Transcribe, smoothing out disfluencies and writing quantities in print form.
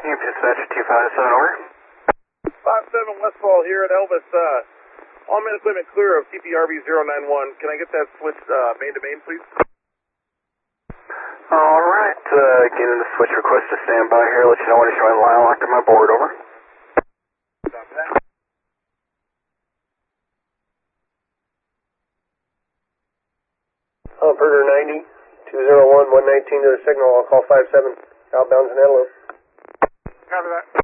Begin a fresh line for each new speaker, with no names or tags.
Dispatch 257, over.
57 Westfall here at Elvis. All main equipment clear of CPRV 091. Can I get that switched main to main, please?
Alright, getting the switch request to stand by here. Let you know when to join line locked on my board, over.
Copy that.
Burger 90, 201, 119 to the signal. I'll call 57, outbounds in Antelope.
Copy that.